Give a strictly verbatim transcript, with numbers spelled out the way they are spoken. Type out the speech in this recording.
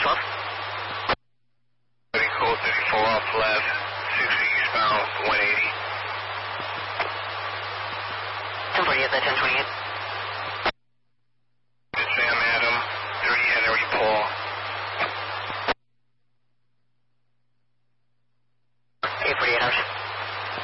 twelve. Code thirty-four off left, sixty eastbound, one eighty. ten forty at that ten twenty-eight.